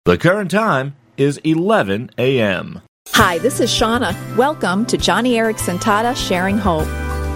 The current time is 11 a.m. Hi, this is Shauna. Welcome to Johnny Erickson Tata Sharing Hope.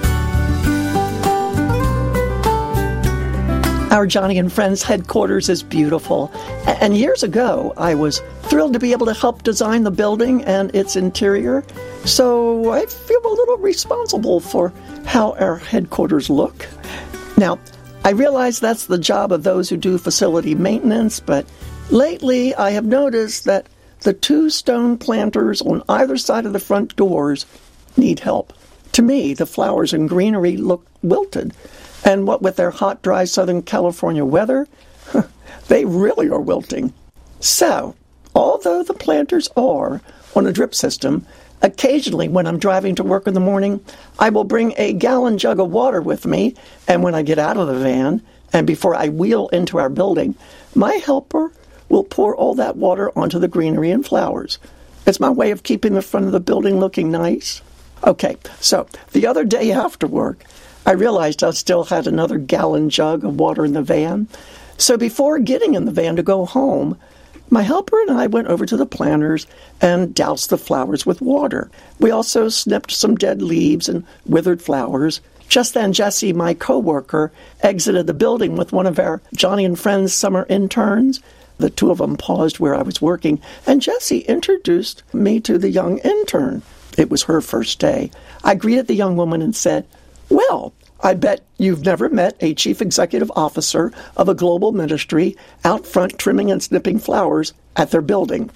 Our Johnny and Friends headquarters is beautiful. And years ago, I was thrilled to be able to help design the building and its interior. So I feel a little responsible for how our headquarters look. Now, I realize that's the job of those who do facility maintenance, but lately I have noticed that the 2 stone planters on either side of the front doors need help. To me, the flowers and greenery look wilted. And what with their hot, dry Southern California weather, they really are wilting. So, although the planters are on a drip system, occasionally when I'm driving to work in the morning, I will bring a gallon jug of water with me, and when I get out of the van, and before I wheel into our building, my helper will pour all that water onto the greenery and flowers. It's my way of keeping the front of the building looking nice. Okay, so the other day after work, I realized I still had another gallon jug of water in the van. So before getting in the van to go home, my helper and I went over to the planters and doused the flowers with water. We also snipped some dead leaves and withered flowers. Just then, Jesse, my coworker, exited the building with one of our Johnny and Friends summer interns. The 2 of them paused where I was working, and Jessie introduced me to the young intern. It was her first day. I greeted the young woman and said, "Well, I bet you've never met a chief executive officer of a global ministry out front trimming and snipping flowers at their building."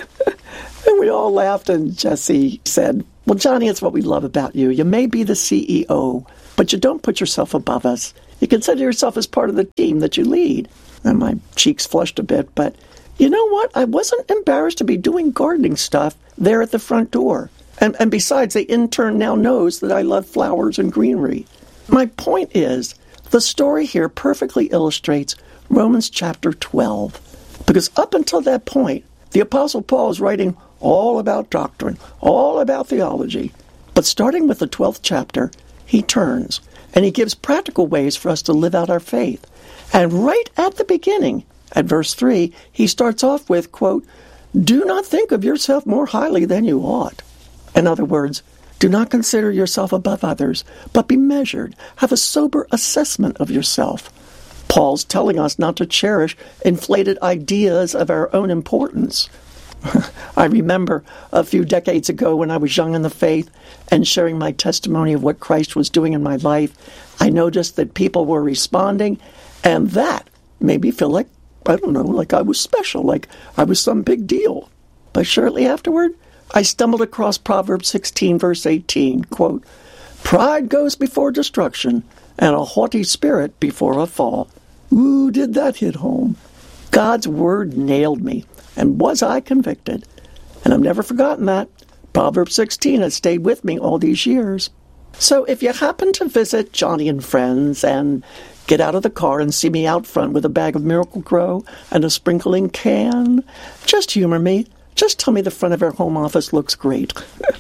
And we all laughed, and Jessie said, "Well, Johnny, it's what we love about you. You may be the CEO, but you don't put yourself above us. You consider yourself as part of the team that you lead." And my cheeks flushed a bit, but you know what? I wasn't embarrassed to be doing gardening stuff there at the front door. And besides, the intern now knows that I love flowers and greenery. My point is, the story here perfectly illustrates Romans chapter 12. Because up until that point, the Apostle Paul is writing all about doctrine, all about theology. But starting with the 12th chapter, he turns, and he gives practical ways for us to live out our faith. And right at the beginning, at verse 3, he starts off with, quote, "Do not think of yourself more highly than you ought." In other words, do not consider yourself above others, but be measured. Have a sober assessment of yourself. Paul's telling us not to cherish inflated ideas of our own importance. I remember a few decades ago when I was young in the faith and sharing my testimony of what Christ was doing in my life, I noticed that people were responding, and that made me feel like, I don't know, like I was special, like I was some big deal. But shortly afterward, I stumbled across Proverbs 16, verse 18, quote, "Pride goes before destruction, and a haughty spirit before a fall." Ooh, did that hit home. God's word nailed me, and was I convicted. And I've never forgotten that. Proverbs 16 has stayed with me all these years. So if you happen to visit Johnny and Friends and get out of the car and see me out front with a bag of Miracle-Gro and a sprinkling can, just humor me. Just tell me the front of our home office looks great.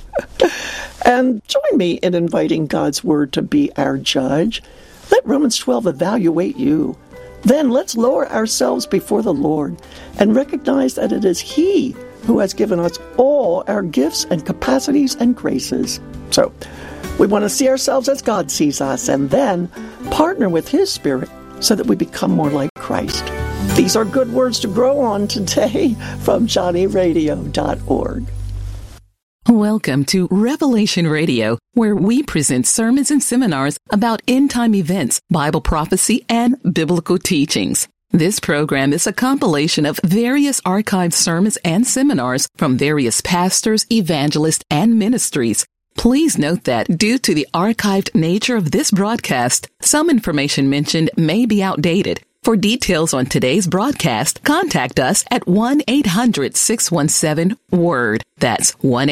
And join me in inviting God's Word to be our judge. Let Romans 12 evaluate you. Then let's lower ourselves before the Lord and recognize that it is He who has given us all our gifts and capacities and graces. So, we want to see ourselves as God sees us and then partner with His Spirit so that we become more like Christ. These are good words to grow on today from johnnyradio.org. Welcome to Revelation Radio, where we present sermons and seminars about end-time events, Bible prophecy, and biblical teachings. This program is a compilation of various archived sermons and seminars from various pastors, evangelists, and ministries. Please note that due to the archived nature of this broadcast, some information mentioned may be outdated. For details on today's broadcast, contact us at 1-800-617-WORD. That's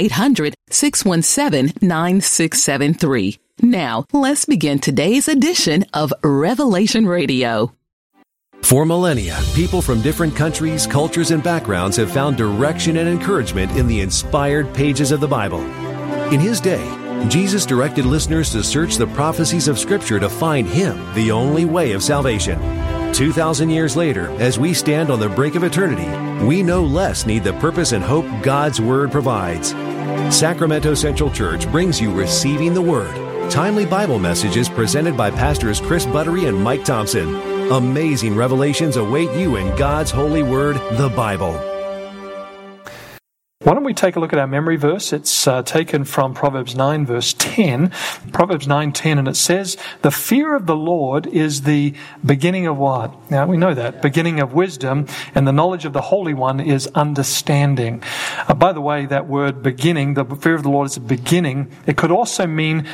1-800-617-9673. Now, let's begin today's edition of Revelation Radio. For millennia, people from different countries, cultures, and backgrounds have found direction and encouragement in the inspired pages of the Bible. In His day, Jesus directed listeners to search the prophecies of Scripture to find Him, the only way of salvation. 2,000 years later, as we stand on the brink of eternity, we no less need the purpose and hope God's Word provides. Sacramento Central Church brings you Receiving the Word, timely Bible messages presented by Pastors Chris Buttery and Mike Thompson. Amazing revelations await you in God's holy word, the Bible. Why don't we take a look at our memory verse? It's taken from Proverbs 9, verse 10. Proverbs 9:10, and it says, "The fear of the Lord is the beginning of what?" Now, we know that. Beginning of wisdom, and the knowledge of the Holy One is understanding. By the way, that word beginning, the fear of the Lord is a beginning. It could also mean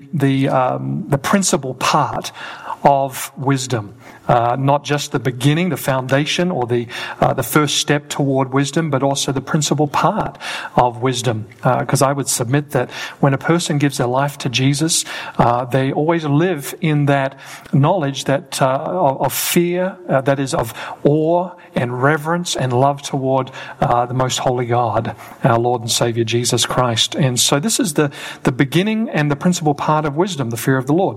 the principal part of wisdom. Not just the beginning, the foundation, or the first step toward wisdom, but also the principal part of wisdom. Because I would submit that when a person gives their life to Jesus, they always live in that knowledge that of fear, that is of awe and reverence and love toward the most holy God, our Lord and Savior Jesus Christ. And so this is the beginning and the principal part of wisdom, the fear of the Lord.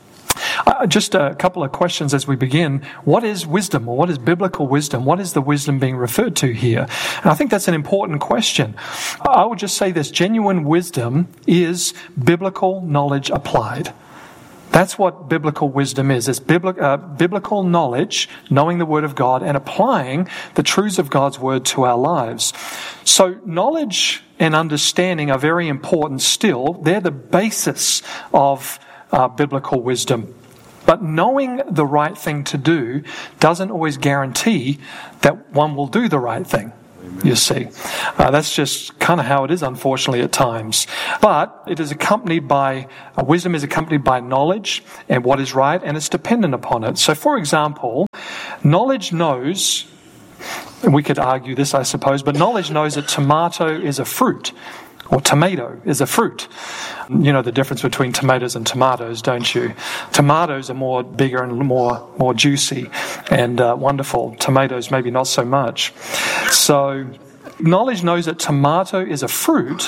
Just a couple of questions as we begin. What is wisdom, or what is biblical wisdom? What is the wisdom being referred to here? And I think that's an important question. I would just say this: genuine wisdom is biblical knowledge applied. That's what biblical wisdom is. It's biblical knowledge, knowing the Word of God and applying the truths of God's Word to our lives. So knowledge and understanding are very important still. They're the basis of biblical wisdom. But knowing the right thing to do doesn't always guarantee that one will do the right thing. You see, that's just kind of how it is, unfortunately, at times. But it is accompanied by, wisdom is accompanied by knowledge and what is right, and it's dependent upon it. So, for example, knowledge knows, and we could argue this, I suppose, but knowledge knows that tomato is a fruit, or tomato is a fruit. You know the difference between tomatoes and tomatoes, don't you? Tomatoes are more bigger and more juicy and wonderful. Tomatoes maybe not so much. So knowledge knows that tomato is a fruit,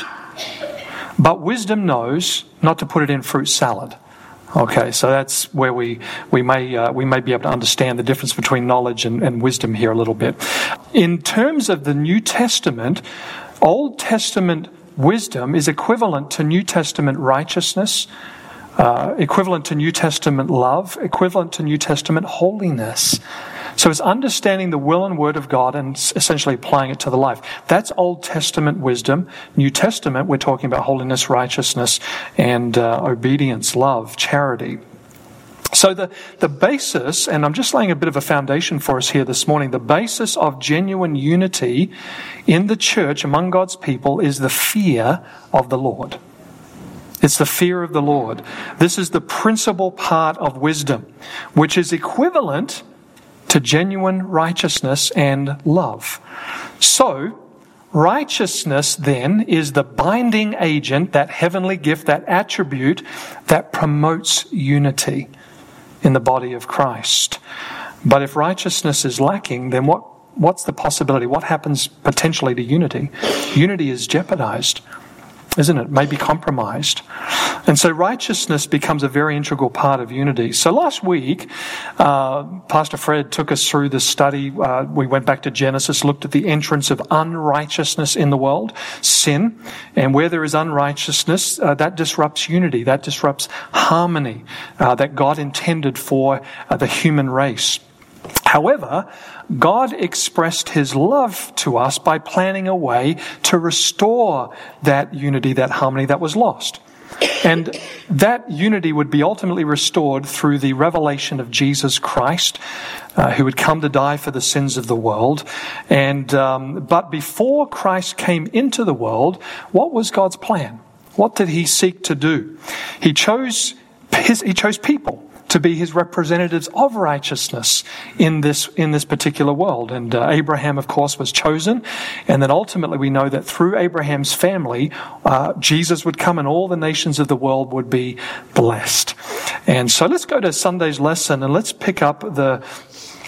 but wisdom knows not to put it in fruit salad. Okay, so that's where we may be able to understand the difference between knowledge and wisdom here a little bit. In terms of the New Testament, Old Testament wisdom is equivalent to New Testament righteousness, equivalent to New Testament love, equivalent to New Testament holiness. So it's understanding the will and word of God and essentially applying it to the life. That's Old Testament wisdom. New Testament, we're talking about holiness, righteousness, and obedience, love, charity. So the basis, and I'm just laying a bit of a foundation for us here this morning, the basis of genuine unity in the church among God's people is the fear of the Lord. It's the fear of the Lord. This is the principal part of wisdom, which is equivalent to genuine righteousness and love. So, righteousness then is the binding agent, that heavenly gift, that attribute that promotes unity in the body of Christ. But if righteousness is lacking, then what's the possibility? What happens potentially to unity? Unity is jeopardized, isn't it? Maybe compromised. And so righteousness becomes a very integral part of unity. So last week, Pastor Fred took us through this study. We went back to Genesis, looked at the entrance of unrighteousness in the world, sin. And where there is unrighteousness, that disrupts unity, that disrupts harmony that God intended for the human race. However, God expressed His love to us by planning a way to restore that unity, that harmony that was lost. And that unity would be ultimately restored through the revelation of Jesus Christ, who would come to die for the sins of the world. And but before Christ came into the world, what was God's plan? What did He seek to do? He chose people to be His representatives of righteousness in this particular world. And Abraham, of course, was chosen. And then ultimately we know that through Abraham's family, Jesus would come and all the nations of the world would be blessed. And so let's go to Sunday's lesson and let's pick up the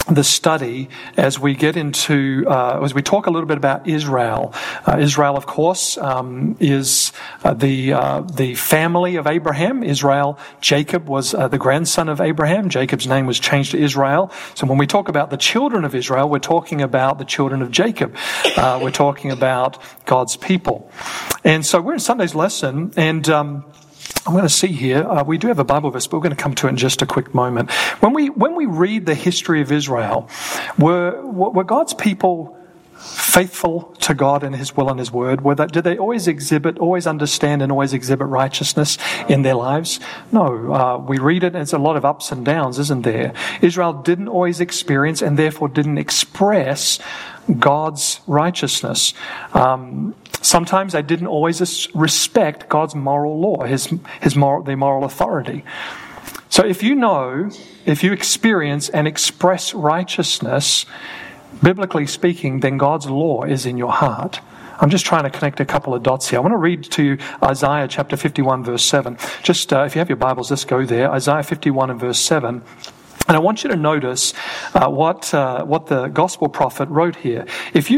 the study as we get into, as we talk a little bit about Israel. Israel, of course, is the family of Abraham. Israel, Jacob was the grandson of Abraham. Jacob's name was changed to Israel. So when we talk about the children of Israel, we're talking about the children of Jacob. We're talking about God's people. And so we're in Sunday's lesson, and I'm going to see here, we do have a Bible verse, but we're going to come to it in just a quick moment. When we read the history of Israel, were God's people faithful to God and His will and His word? Did they always understand and always exhibit righteousness in their lives? No. We read it and it's a lot of ups and downs, isn't there? Israel didn't always experience and therefore didn't express God's righteousness. Sometimes they didn't always respect God's moral law, their moral authority. So if you experience and express righteousness, biblically speaking, then God's law is in your heart. I'm just trying to connect a couple of dots here. I want to read to you Isaiah chapter 51 verse 7. Just if you have your Bibles, let's go there. Isaiah 51 and verse 7. And I want you to notice what the gospel prophet wrote here. If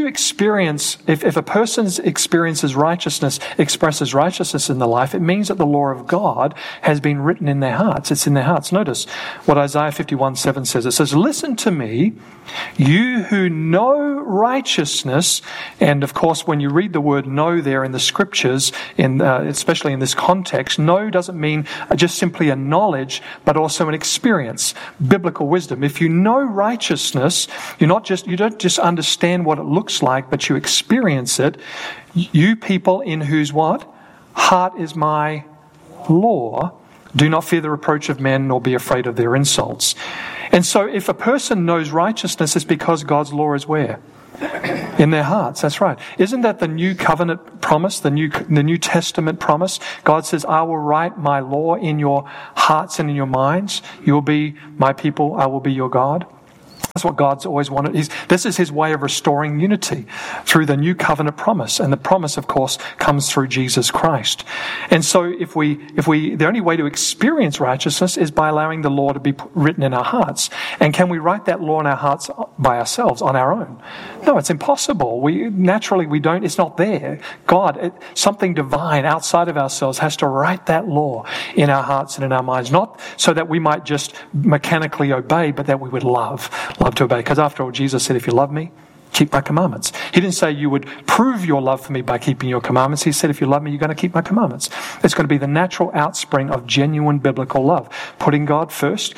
a person expresses righteousness in their life, it means that the law of God has been written in their hearts. It's in their hearts. Notice what Isaiah 51:7 says. It says, "Listen to me, you who know righteousness." And of course, when you read the word "know" there in the scriptures, especially in this context, know doesn't mean just simply a knowledge, but also an experience. Biblical wisdom. If you know righteousness, you don't just understand what it looks like, but you experience it. You people in whose what? Heart is my law. Do not fear the reproach of men, nor be afraid of their insults. And so if a person knows righteousness, it's because God's law is where? In their hearts. That's right. Isn't that the new covenant promise, the New Testament promise? God says, "I will write my law in your hearts and in your minds. You will be my people. I will be your God." That's what God's always wanted. This is His way of restoring unity through the new covenant promise. And the promise, of course, comes through Jesus Christ. And so the only way to experience righteousness is by allowing the law to be written in our hearts. And can we write that law in our hearts by ourselves, on our own? No, it's impossible. We don't, it's not there. God, something divine outside of ourselves has to write that law in our hearts and in our minds. Not so that we might just mechanically obey, but that we would love to obey. Because after all, Jesus said, "If you love me, keep my commandments." He didn't say you would prove your love for me by keeping your commandments. He said, if you love me, you're going to keep my commandments. It's going to be the natural outspring of genuine biblical love. Putting God first,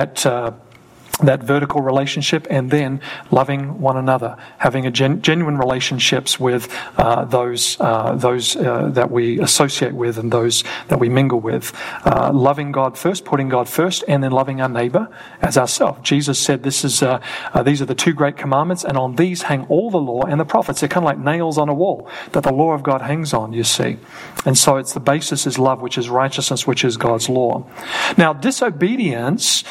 that vertical relationship, and then loving one another, having a genuine relationships with those that we associate with and those that we mingle with. Loving God first, putting God first, and then loving our neighbor as ourselves. Jesus said, these are the two great commandments, and on these hang all the law and the prophets. They're kind of like nails on a wall that the law of God hangs on, you see. And so it's the basis is love, which is righteousness, which is God's law. Now, disobedience,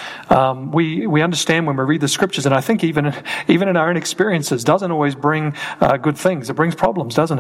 we understand when we read the scriptures, and I think even in our own experiences, doesn't always bring good things. It brings problems, doesn't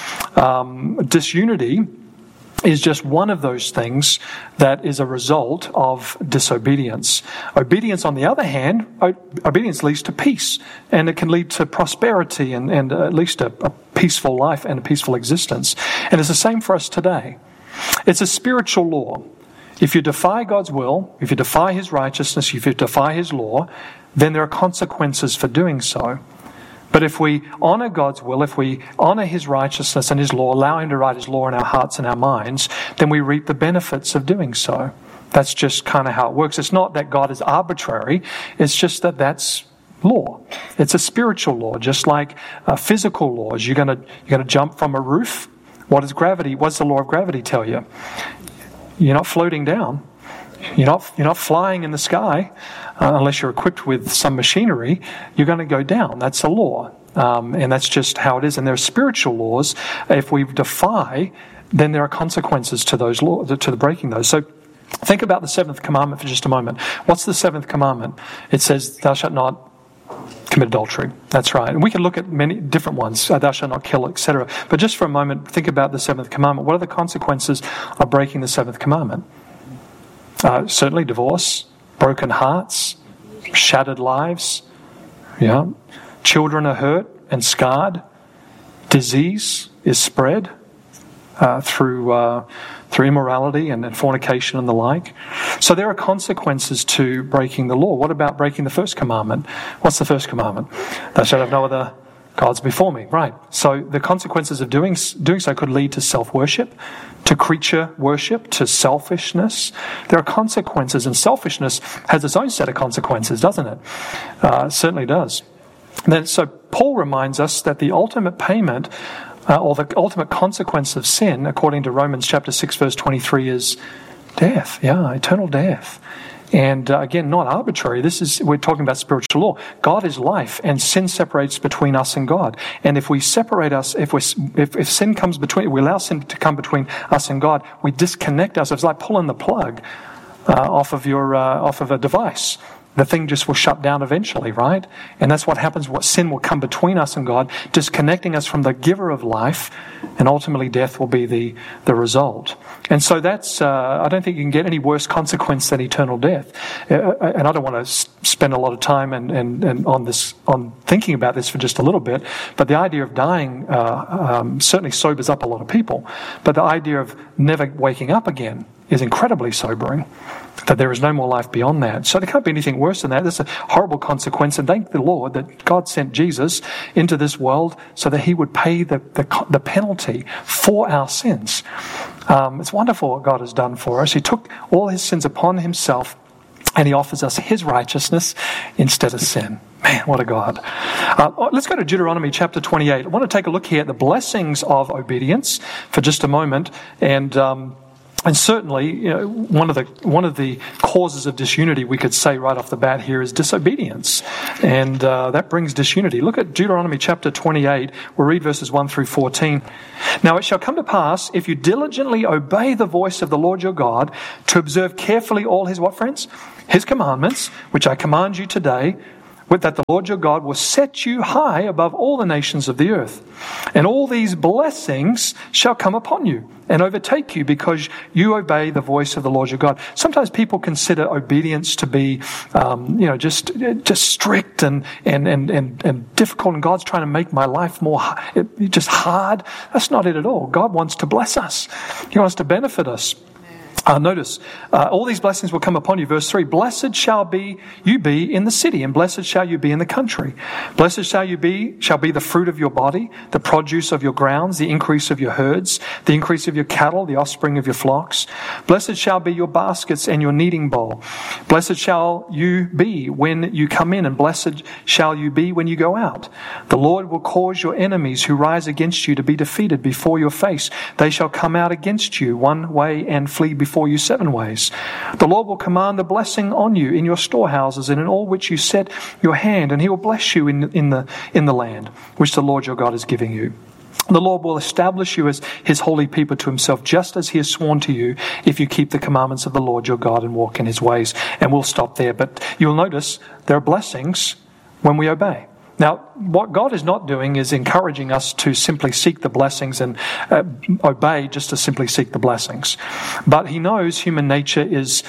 it? Disunity is just one of those things that is a result of disobedience. Obedience, on the other hand, obedience leads to peace, and it can lead to prosperity and at least a peaceful life and a peaceful existence. And it's the same for us today. It's a spiritual law. If you defy God's will, if you defy His righteousness, if you defy His law, then there are consequences for doing so. But if we honor God's will, if we honor His righteousness and His law, allow Him to write His law in our hearts and our minds, then we reap the benefits of doing so. That's just kind of how it works. It's not that God is arbitrary. It's just that that's law. It's a spiritual law, just like physical laws. You're going to jump from a roof. What is gravity? What's the law of gravity tell you? You're not floating down. You're not flying in the sky unless you're equipped with some machinery. You're going to go down. That's a law, and that's just how it is. And there are spiritual laws. If we defy, then there are consequences to those laws, to the breaking those. So, think about the seventh commandment for just a moment. What's the seventh commandment? It says, "Thou shalt not commit adultery." That's right. And we can look at many different ones. Thou shalt not kill, etc. But just for a moment, think about the seventh commandment. What are the consequences of breaking the seventh commandment? Certainly divorce, broken hearts, shattered lives, Yeah. Children are hurt and scarred. Disease is spread through immorality and fornication and the like. So there are consequences to breaking the law. What about breaking the first commandment? What's the first commandment? Thou shalt have no other gods before me. Right. So the consequences of doing so could lead to self-worship, to creature worship, to selfishness. There are consequences, and selfishness has its own set of consequences, doesn't it? It certainly does. So Paul reminds us that the ultimate payment or the ultimate consequence of sin, according to Romans chapter 6, verse 23, is death. Yeah, eternal death. And again, not arbitrary. We're talking about spiritual law. God is life, and sin separates between us and God. And if we separate us, if sin comes between, we allow sin to come between us and God, we disconnect ourselves. It's like pulling the plug off of a device. The thing just will shut down eventually, right? And that's what happens. What sin will come between us and God, disconnecting us from the giver of life, and ultimately death will be the result. And so that's, I don't think you can get any worse consequence than eternal death. And I don't want to spend a lot of time and on thinking about this for just a little bit, but the idea of dying certainly sobers up a lot of people. But the idea of never waking up again is incredibly sobering, that there is no more life beyond that. So there can't be anything worse than that. That's a horrible consequence, and thank the Lord that God sent Jesus into this world so that he would pay the penalty for our sins. It's wonderful what God has done for us. He took all his sins upon himself, and he offers us his righteousness instead of sin. Man, what a God. Let's go to Deuteronomy chapter 28. I want to take a look here at the blessings of obedience for just a moment. And certainly, one of the causes of disunity, we could say right off the bat here, is disobedience. And that brings disunity. Look at Deuteronomy chapter 28. We'll read verses 1 through 14. Now it shall come to pass, if you diligently obey the voice of the Lord your God, to observe carefully all his, what friends? His commandments, which I command you today, that the Lord your God will set you high above all the nations of the earth. And all these blessings shall come upon you and overtake you because you obey the voice of the Lord your God. Sometimes people consider obedience to be, just strict and difficult, and God's trying to make my life more just hard. That's not it at all. God wants to bless us. He wants to benefit us. Notice, all these blessings will come upon you. Verse 3, blessed shall you be in the city, and blessed shall you be in the country. Blessed shall be the fruit of your body, the produce of your grounds, the increase of your herds, the increase of your cattle, the offspring of your flocks. Blessed shall be your baskets and your kneading bowl. Blessed shall you be when you come in, and blessed shall you be when you go out. The Lord will cause your enemies who rise against you to be defeated before your face. They shall come out against you one way and flee before you 7 ways. The Lord will command the blessing on you in your storehouses and in all which you set your hand, and he will bless you in the land which the Lord your God is giving you. The Lord will establish you as his holy people to himself, just as he has sworn to you, if you keep the commandments of the Lord your God and walk in his ways. And we'll stop there, but you'll notice there are blessings when we obey. Now, what God is not doing is encouraging us to simply seek the blessings and obey just to simply seek the blessings. But he knows human nature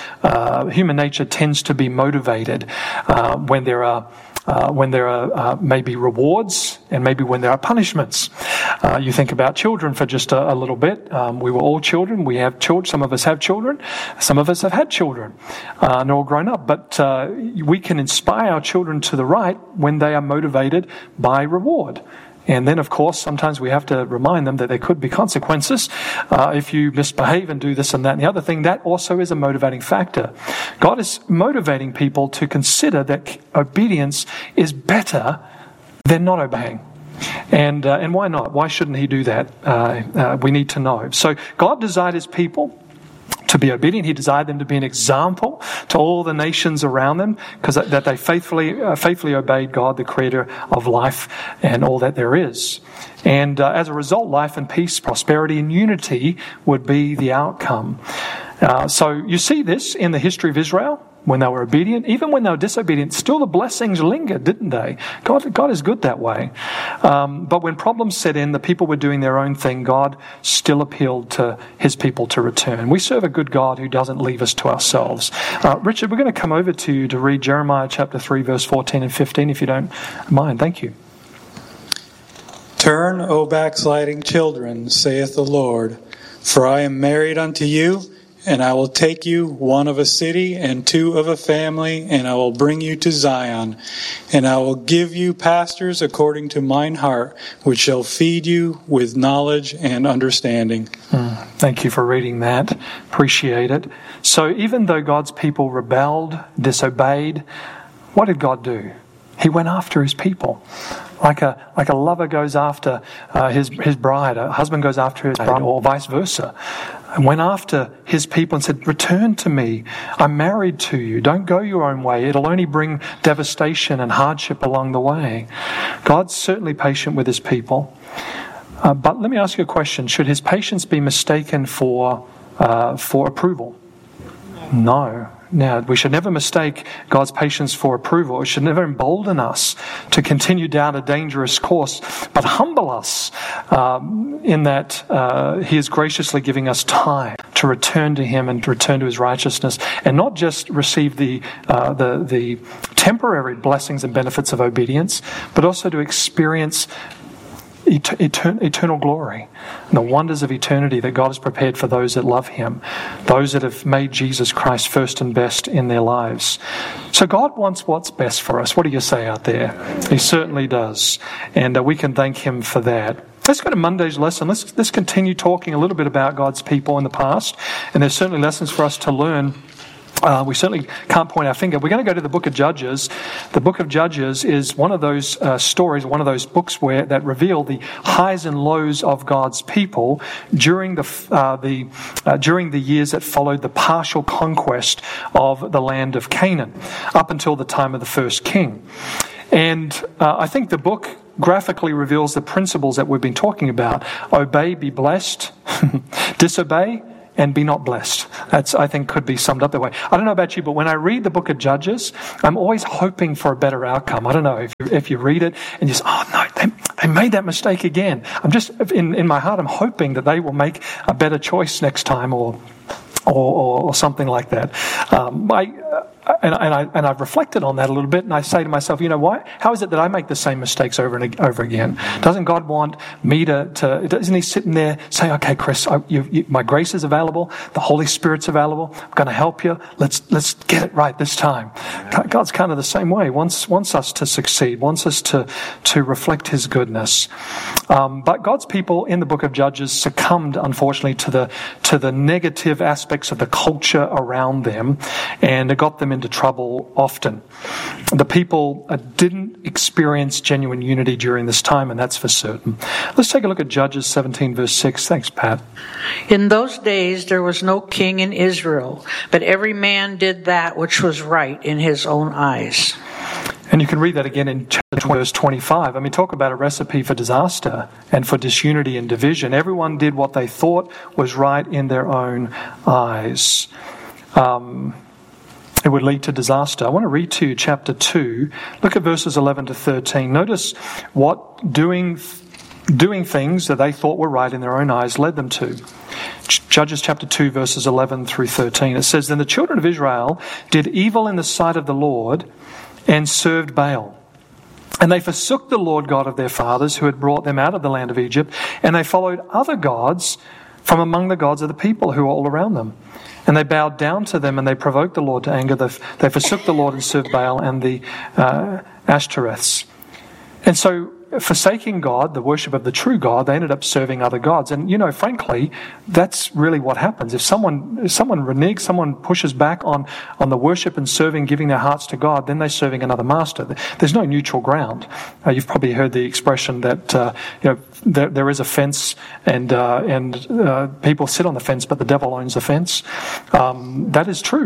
tends to be motivated when there are maybe rewards and maybe when there are punishments. You think about children for just a little bit. We were all children. We have children. Some of us have children. Some of us have had children. And they're all grown up. But we can inspire our children to the right when they are motivated by reward. And then, of course, sometimes we have to remind them that there could be consequences if you misbehave and do this and that and the other thing. That also is a motivating factor. God is motivating people to consider that obedience is better than not obeying. And why not? Why shouldn't he do that? We need to know. So God desired his people to be obedient. He desired them to be an example to all the nations around them, because that they faithfully obeyed God, the creator of life and all that there is. And as a result, life and peace, prosperity and unity would be the outcome. So you see this in the history of Israel. when they were obedient, even when they were disobedient, still the blessings lingered, didn't they? God is good that way. But when problems set in, the people were doing their own thing, God still appealed to his people to return. We serve a good God who doesn't leave us to ourselves. Richard, we're going to come over to you to read Jeremiah chapter 3, verse 14 and 15, if you don't mind. Thank you. Turn, O backsliding children, saith the Lord, for I am married unto you, and I will take you, one of a city and two of a family, and I will bring you to Zion. And I will give you pastors according to mine heart, which shall feed you with knowledge and understanding. Thank you for reading that. Appreciate it. So even though God's people rebelled, disobeyed, what did God do? He went after his people. Like a lover goes after his bride, a husband goes after his bride, or vice versa. And went after his people and said, return to me. I'm married to you. Don't go your own way. It'll only bring devastation and hardship along the way. God's certainly patient with his people. But let me ask you a question. Should his patience be mistaken for approval? No. Now, we should never mistake God's patience for approval. It should never embolden us to continue down a dangerous course, but humble us in that he is graciously giving us time to return to him and to return to his righteousness, and not just receive the temporary blessings and benefits of obedience, but also to experience eternal glory and the wonders of eternity that God has prepared for those that love him, those that have made Jesus Christ first and best in their lives. So God wants what's best for us. What do you say out there? He certainly does, and we can thank him for that. Let's go to Monday's lesson. Let's continue talking a little bit about God's people in the past, and there's certainly lessons for us to learn. We certainly can't point our finger. We're going to go to the book of Judges. The book of Judges is one of those stories, one of those books that reveal the highs and lows of God's people during the years that followed the partial conquest of the land of Canaan, up until the time of the first king. And I think the book graphically reveals the principles that we've been talking about. Obey, be blessed. Disobey, and be not blessed. That's, I think, could be summed up that way. I don't know about you, but when I read the book of Judges, I'm always hoping for a better outcome. I don't know if you read it and you say, oh no, they made that mistake again. I'm just, in my heart, I'm hoping that they will make a better choice next time or something like that. And I've reflected on that a little bit, and I say to myself, you know, why? How is it that I make the same mistakes over and over again? Doesn't God want me to doesn't he sitting there say, okay, Chris, my grace is available, the Holy Spirit's available, I'm going to help you, let's get it right this time. God's kind of the same way, wants us to succeed, wants us to reflect his goodness. But God's people in the book of Judges succumbed, unfortunately, to the negative aspects of the culture around them, and it got them into trouble often. The people didn't experience genuine unity during this time, and that's for certain. Let's take a look at Judges 17, verse 6. Thanks, Pat. In those days there was no king in Israel, but every man did that which was right in his own eyes. And you can read that again in chapter 20, verse 25. I mean, talk about a recipe for disaster and for disunity and division. Everyone did what they thought was right in their own eyes. It would lead to disaster. I want to read to you chapter 2. Look at verses 11 to 13. Notice what doing things that they thought were right in their own eyes led them to. Judges chapter 2, verses 11 through 13. It says, Then the children of Israel did evil in the sight of the Lord and served Baal. And they forsook the Lord God of their fathers who had brought them out of the land of Egypt, and they followed other gods from among the gods of the people who were all around them. And they bowed down to them, and they provoked the Lord to anger. They forsook the Lord and served Baal and the Ashtoreths. And so, forsaking God, the worship of the true God, they ended up serving other gods. And, you know, frankly, that's really what happens. If someone reneges, someone pushes back on the worship and serving, giving their hearts to God, then they're serving another master. There's no neutral ground. You've probably heard the expression that, there is a fence and people sit on the fence, but the devil owns the fence. That is true.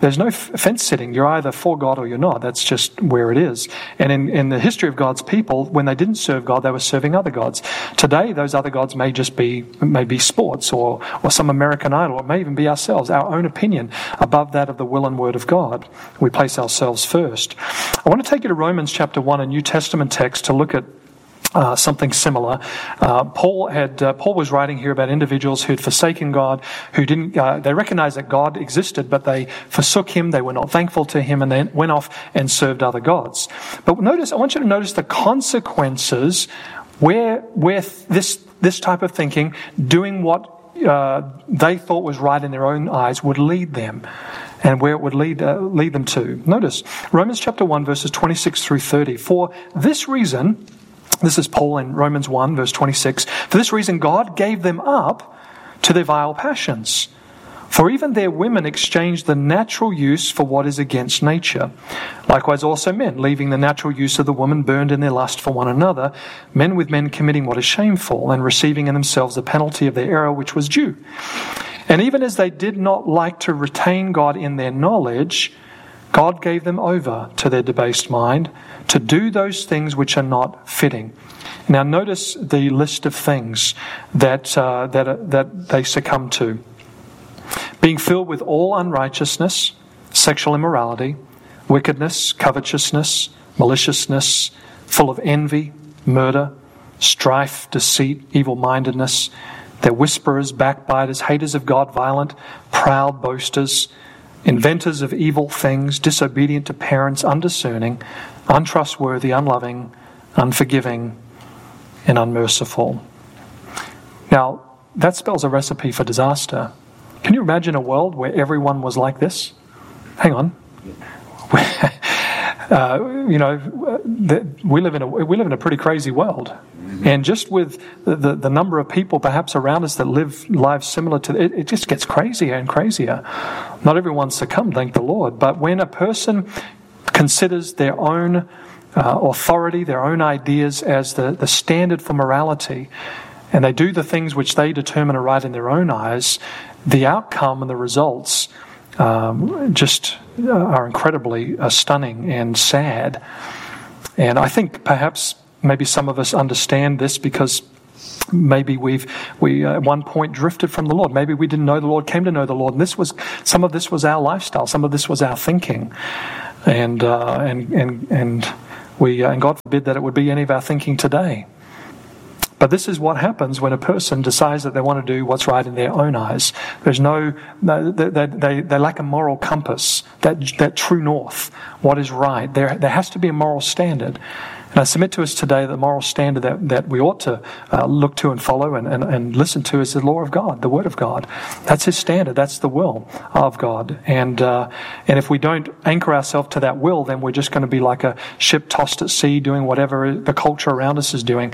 There's no fence sitting. You're either for God or you're not. That's just where it is. And in the history of God's people, when they didn't serve God, they were serving other gods. Today, those other gods may be sports or some American Idol, or it may even be ourselves, our own opinion above that of the will and word of God. We place ourselves first. I want to take you to Romans chapter 1, a New Testament text, to look at something similar. Paul was writing here about individuals who had forsaken God, who didn't. They recognized that God existed, but they forsook Him. They were not thankful to Him, and they went off and served other gods. But I want you to notice the consequences where this type of thinking, doing what they thought was right in their own eyes, would lead them, and where it would lead them to. Notice Romans chapter 1, verses 26 through 30. For this reason. This is Paul in Romans 1, verse 26. For this reason, God gave them up to their vile passions. For even their women exchanged the natural use for what is against nature. Likewise also men, leaving the natural use of the woman, burned in their lust for one another, men with men committing what is shameful, and receiving in themselves the penalty of their error which was due. And even as they did not like to retain God in their knowledge, God gave them over to their debased mind to do those things which are not fitting. Now notice the list of things that they succumb to. Being filled with all unrighteousness, sexual immorality, wickedness, covetousness, maliciousness, full of envy, murder, strife, deceit, evil-mindedness. They're whisperers, backbiters, haters of God, violent, proud, boasters, inventors of evil things, disobedient to parents, undiscerning, untrustworthy, unloving, unforgiving, and unmerciful. Now, that spells a recipe for disaster. Can you imagine a world where everyone was like this? Hang on. We live in a pretty crazy world. And just with the number of people perhaps around us that live lives similar to it just gets crazier and crazier. Not everyone succumbed, thank the Lord. But when a person considers their own authority, their own ideas as the standard for morality, and they do the things which they determine are right in their own eyes, the outcome and the results just are incredibly stunning and sad. And I think perhaps maybe some of us understand this because maybe we at one point drifted from the Lord. Maybe we didn't know the Lord, came to know the Lord, and some of this was our lifestyle, some of this was our thinking, and God forbid that it would be any of our thinking today. But this is what happens when a person decides that they want to do what's right in their own eyes. They lack a moral compass, that true north, what is right. There has to be a moral standard. And I submit to us today the moral standard that we ought to look to and follow and listen to is the law of God, the Word of God. That's His standard. That's the will of God. And if we don't anchor ourselves to that will, then we're just going to be like a ship tossed at sea, doing whatever the culture around us is doing.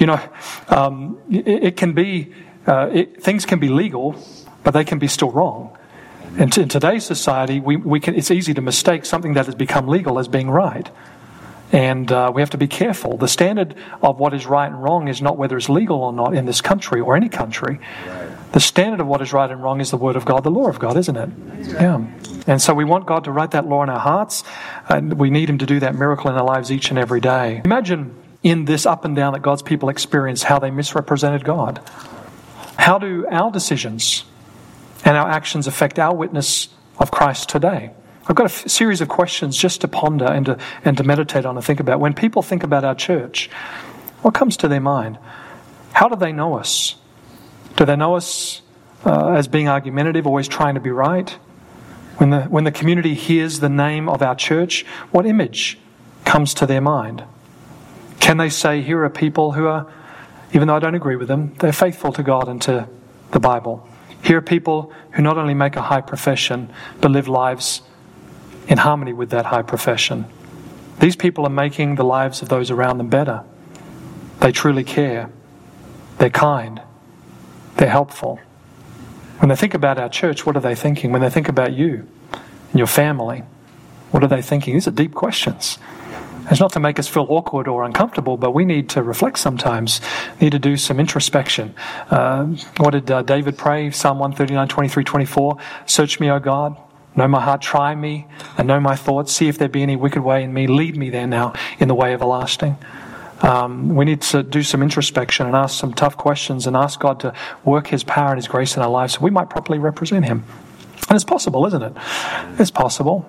It can be things can be legal, but they can be still wrong. And in today's society, it's easy to mistake something that has become legal as being right. And we have to be careful. The standard of what is right and wrong is not whether it's legal or not in this country or any country. Right. The standard of what is right and wrong is the Word of God, the law of God, isn't it? Right. Yeah. And so we want God to write that law in our hearts, and we need Him to do that miracle in our lives each and every day. Imagine in this up and down that God's people experience how they misrepresented God. How do our decisions and our actions affect our witness of Christ today? I've got a series of questions just to ponder and to meditate on and think about. When people think about our church, what comes to their mind? How do they know us? Do they know us as being argumentative, always trying to be right? When the community hears the name of our church, what image comes to their mind? Can they say, here are people who are, even though I don't agree with them, they're faithful to God and to the Bible. Here are people who not only make a high profession, but live lives in harmony with that high profession. These people are making the lives of those around them better. They truly care. They're kind. They're helpful. When they think about our church, what are they thinking? When they think about you and your family, what are they thinking? These are deep questions. It's not to make us feel awkward or uncomfortable, but we need to reflect sometimes, need to do some introspection. What did David pray? Psalm 139, 23, 24. Search me, O God. Know my heart, try me, and know my thoughts. See if there be any wicked way in me. Lead me there now in the way everlasting. We need to do some introspection and ask some tough questions and ask God to work His power and His grace in our lives so we might properly represent Him. And it's possible, isn't it? It's possible.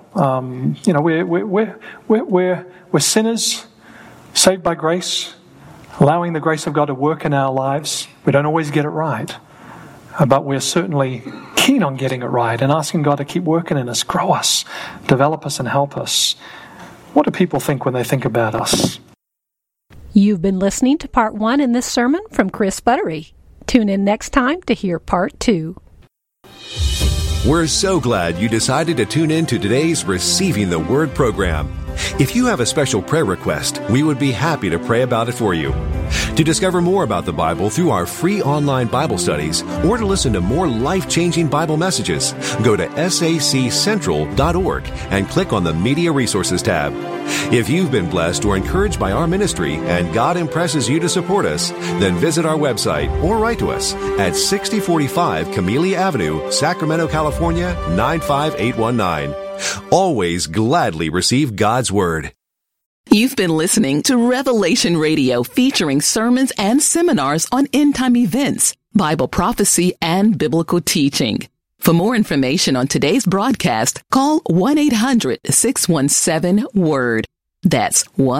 We're sinners, saved by grace, allowing the grace of God to work in our lives. We don't always get it right, but we're certainly keen on getting it right and asking God to keep working in us, grow us, develop us, and help us. What do people think when they think about us? You've been listening to part 1 in this sermon from Chris Buttery. Tune in next time to hear part 2. We're so glad you decided to tune in to today's Receiving the Word program. If you have a special prayer request, we would be happy to pray about it for you. To discover more about the Bible through our free online Bible studies or to listen to more life-changing Bible messages, go to saccentral.org and click on the Media Resources tab. If you've been blessed or encouraged by our ministry and God impresses you to support us, then visit our website or write to us at 6045 Camellia Avenue, Sacramento, California, 95819. Always gladly receive God's Word. You've been listening to Revelation Radio, featuring sermons and seminars on end-time events, Bible prophecy, and biblical teaching. For more information on today's broadcast, call 1-800-617-WORD. That's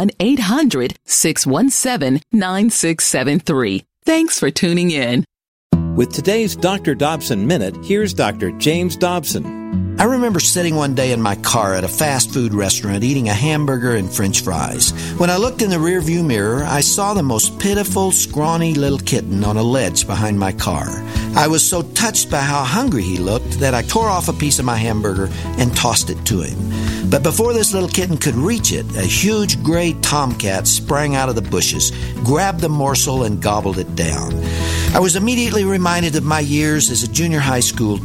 1-800-617-9673. Thanks for tuning in. With today's Dr. Dobson Minute, here's Dr. James Dobson. I remember sitting one day in my car at a fast food restaurant eating a hamburger and french fries. When I looked in the rearview mirror, I saw the most pitiful, scrawny little kitten on a ledge behind my car. I was so touched by how hungry he looked that I tore off a piece of my hamburger and tossed it to him. But before this little kitten could reach it, a huge gray tomcat sprang out of the bushes, grabbed the morsel, and gobbled it down. I was immediately reminded of my years as a junior high school